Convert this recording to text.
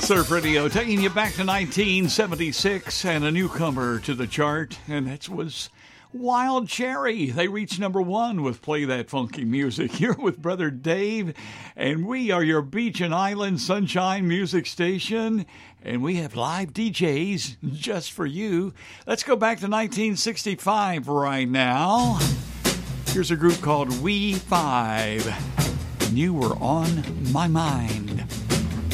Surf Radio taking you back to 1976 and a newcomer to the chart, and that was Wild Cherry. They reached number one with Play That Funky Music. You're with Brother Dave, and we are your beach and island sunshine music station, and we have live DJs just for you. Let's go back to 1965 right now. Here's a group called We Five, and You Were On My Mind.